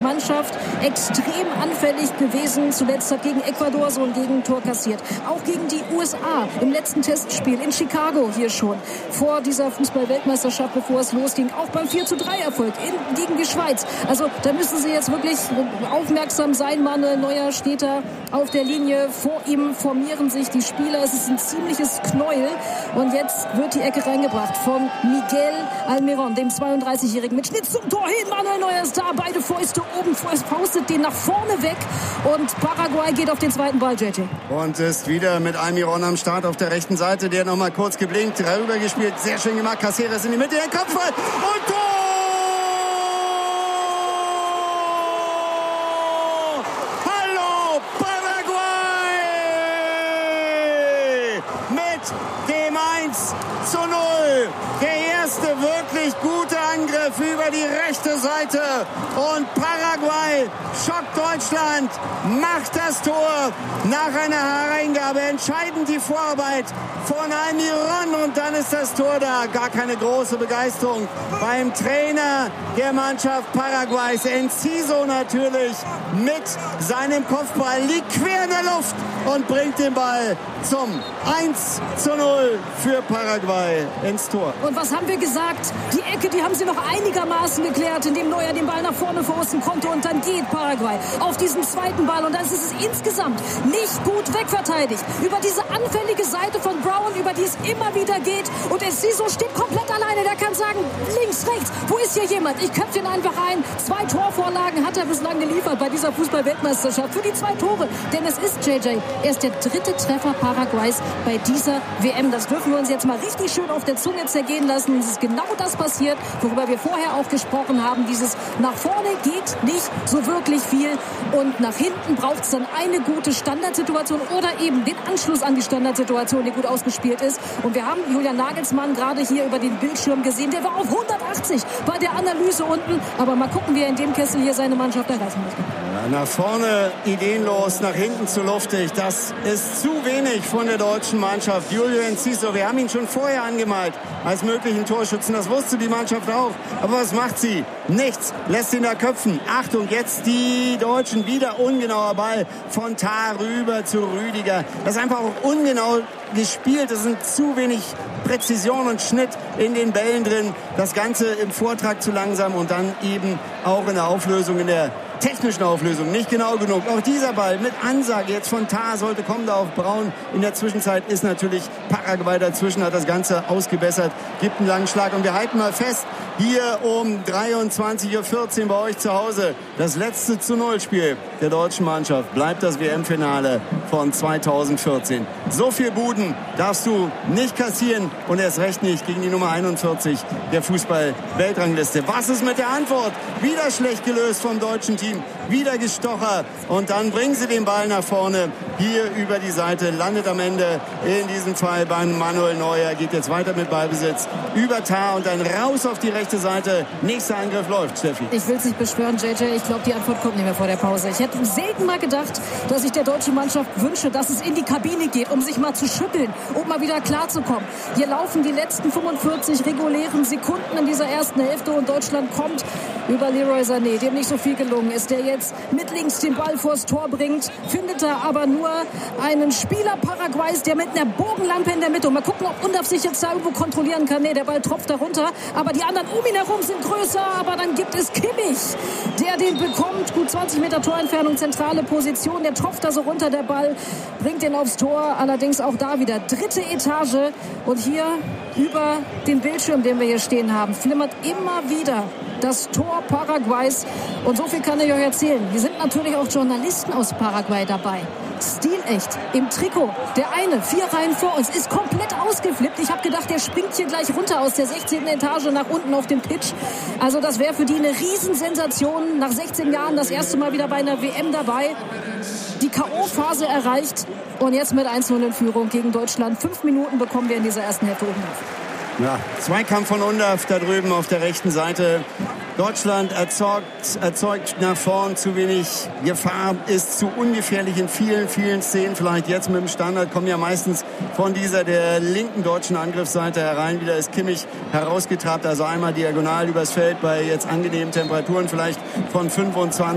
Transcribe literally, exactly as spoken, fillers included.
Mannschaft extrem anfällig gewesen. Zuletzt hat gegen Ecuador so ein Gegentor kassiert. Auch gegen die U S A im letzten Testspiel in Chicago hier schon. Vor dieser Fußball-Weltmeisterschaft, bevor es losging. Auch beim vier zu drei Erfolg in, gegen die Schweiz. Also da müssen sie jetzt wirklich aufmerksam sein. Manuel Neuer steht da auf der Linie. Vor ihm formieren sich die Spieler. Es ist ein ziemliches Knäuel. Und jetzt wird die Ecke reingebracht von Miguel Almiron, dem zweiunddreißigjährigen. Mit Schnitt zum Tor hin. Manuel Neuer ist da. Beide Fäuste oben. Es faustet den nach vorne weg. Und Paraguay geht auf den zweiten Ball, J J. Und ist wieder mit Almiron am Start auf der rechten Seite. Der noch mal kurz geblinkt, rübergespielt. Sehr schön gemacht. Caceres in die Mitte. Der Kopfball. Und Tor! Hallo, Paraguay! Mit dem eins zu null. Der erste wirklich gute Angriff über die rechte Seite. Und Paraguay schockt Deutschland, macht das Tor nach einer Hereingabe. Entscheidend die Vorarbeit von Almiron. Und dann ist das Tor da. Gar keine große Begeisterung beim Trainer der Mannschaft Paraguays. Enciso natürlich mit seinem Kopfball. Liegt quer in der Luft und bringt den Ball zum eins zu null für Paraguay ins Tor. Und was haben wir gesagt? Die Ecke, die haben sie noch einigermaßen geklärt, indem Neuer den Ball nach vorne verursten konnte. Und dann geht Paraguay auf diesen zweiten Ball. Und dann ist es insgesamt nicht gut wegverteidigt. Über diese anfällige Seite von Brown, über die es immer wieder geht. Und Enciso steht komplett alleine. Der kann sagen, links, rechts, wo ist hier jemand? Ich köpfe ihn einfach ein. Zwei Torvorlagen hat er bislang geliefert bei dieser Fußball-Weltmeisterschaft. Für die zwei Tore. Denn es ist, J J, erst der dritte Treffer Paraguays bei dieser W M. Das dürfen wir uns jetzt mal richtig schön auf der Zunge zergehen lassen. Es ist genau das passiert, worüber wir vorher auch gesprochen haben. Dieses nach vorne geht nicht so wirklich viel. Und nach hinten braucht es dann eine gute Standardsituation oder eben den Anschluss an die Standardsituation, die gut ausgespielt ist. Und wir haben Julian Nagelsmann gerade hier über den Bildschirm gesehen. Der war auf hundertachtzig bei der Analyse unten. Aber mal gucken, wie er in dem Kessel hier seine Mannschaft erreichen möchte. Ja, nach vorne ideenlos, nach hinten zu luftig. Das ist zu wenig von der deutschen Mannschaft. Julio Enciso, wir haben ihn schon vorher angemalt als möglichen Torschützen. Das wusste die Mannschaft auch. Aber was macht sie? Nichts. Lässt ihn da köpfen. Achtung, jetzt die Deutschen. Wieder ungenauer Ball von Tah rüber zu Rüdiger. Das ist einfach auch ungenau gespielt. Es sind zu wenig Präzision und Schnitt in den Bällen drin. Das Ganze im Vortrag zu langsam und dann eben auch in der Auflösung, in der technischen Auflösung nicht genau genug. Auch dieser Ball mit Ansage jetzt von Tah sollte kommen, da auf Braun. In der Zwischenzeit ist natürlich Paraguay dazwischen, hat das Ganze ausgebessert, gibt einen langen Schlag. Und wir halten mal fest, hier um dreiundzwanzig Uhr vierzehn bei euch zu Hause, das letzte zu null Spiel der deutschen Mannschaft bleibt das W M-Finale von zweitausendvierzehn. So viel Buden darfst du nicht kassieren und erst recht nicht gegen die Nummer einundvierzig der Fußball-Weltrangliste. Was ist mit der Antwort? Wieder schlecht gelöst vom deutschen Team, wieder gestochert und dann bringen sie den Ball nach vorne, hier über die Seite, landet am Ende in diesem Fall beim Manuel Neuer, geht jetzt weiter mit Ballbesitz über Tah und dann raus auf die rechte Seite. Nächster Angriff läuft, Steffi. Ich will es nicht beschwören, J J, ich glaube, die Antwort kommt nicht mehr vor der Pause. Ich hätte selten mal gedacht, dass ich der deutschen Mannschaft wünsche, dass es in die Kabine geht, um sich mal zu schütteln, um mal wieder klarzukommen. Hier laufen die letzten fünfundvierzig regulären Sekunden in dieser ersten Hälfte und Deutschland kommt über Leroy Sané, dem nicht so viel gelungen ist, der jetzt mit links den Ball vors Tor bringt, findet er aber nur einen Spieler Paraguays, der mit einer Bogenlampe in der Mitte, und mal gucken, ob Undaf sich jetzt da irgendwo kontrollieren kann. Nee, der Ball tropft da runter, aber die anderen um ihn herum sind größer, aber dann gibt es Kimmich, der den bekommt, gut zwanzig Meter Torentfernung, zentrale Position, der tropft da so runter, der Ball bringt den aufs Tor, allerdings auch da wieder dritte Etage und hier über den Bildschirm, den wir hier stehen haben, flimmert immer wieder das Tor Paraguays. Und so viel kann ich euch erzählen. Wir sind natürlich auch Journalisten aus Paraguay dabei. Stilecht im Trikot. Der eine, vier Reihen vor uns, ist komplett ausgeflippt. Ich habe gedacht, der springt hier gleich runter aus der sechzehnten Etage nach unten auf den Pitch. Also das wäre für die eine Riesensensation. Nach sechzehn Jahren das erste Mal wieder bei einer W M dabei. Die K O-Phase erreicht. Und jetzt mit eins null in Führung gegen Deutschland. Fünf Minuten bekommen wir in dieser ersten Hälfte oben auf. Ja, Zweikampf von Undaf da drüben auf der rechten Seite. Deutschland erzeugt, erzeugt nach vorn zu wenig Gefahr, ist zu ungefährlich in vielen, vielen Szenen. Vielleicht jetzt mit dem Standard kommen ja meistens von dieser der linken deutschen Angriffsseite herein. Wieder ist Kimmich herausgetrabt, also einmal diagonal übers Feld bei jetzt angenehmen Temperaturen vielleicht von fünfundzwanzig.